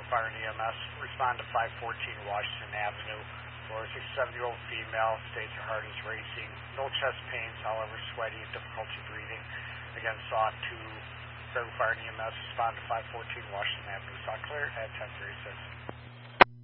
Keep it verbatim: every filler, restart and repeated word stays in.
Fire and E M S. Respond to five fourteen Washington Avenue for a sixty-seven-year-old female. States her heart is racing. No chest pains, however, sweaty, difficulty breathing. Again, sought to Fairview Fire and E M S. Respond to five fourteen Washington Avenue. Saw clear at ten thirty-six.